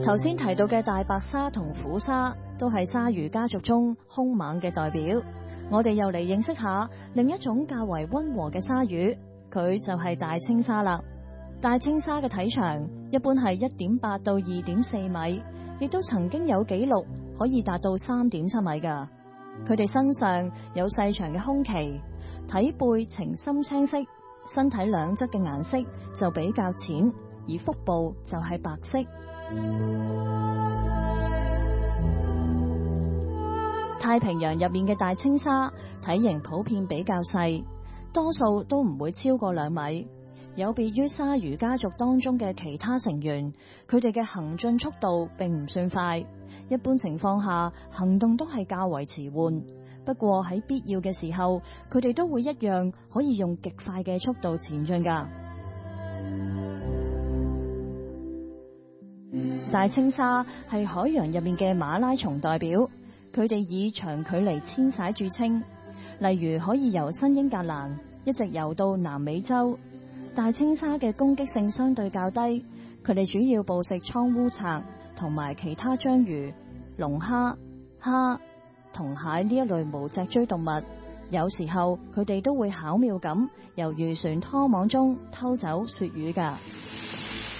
頭先提到嘅大白鯊同虎鯊都係鯊魚家族中兇猛嘅代表。我哋又嚟認識下另一種較為溫和嘅鯊魚，佢就係大青鯊啦。大青鯊嘅體長一般係1.8到2.4米，亦都曾經有紀錄可以達到3.7米㗎。佢哋身上有細長嘅胸鰭，體背呈深青色，身體兩側嘅顏色就比較淺，而腹部就係白色。太平洋入面嘅大青鯊體型普遍比較細，多數都唔會超過2米。有別於鯊魚家族當中嘅其他成員，佢哋嘅行進速度並唔算快，一般情況下行動都係較為遲緩。不過喺必要嘅時候，佢哋都會一樣可以用極快嘅速度前進㗎。大青鯊係海洋入面嘅馬拉松代表，佢哋以長距離遷徙著稱，例如可以由新英格蘭一直游到南美洲。大青鯊嘅攻擊性相對較低，佢哋主要捕食倉烏賊同埋其他章魚、龍蝦、蝦、銅蟹呢一類無脊椎動物。有時候佢哋都會巧妙咁由漁船拖網中偷走鱈魚㗎。